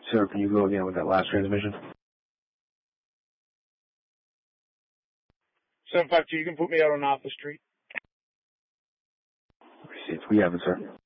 Sir, can you go again with that last transmission? 752, you can put me out on Arthur Street. Received. We have it, sir.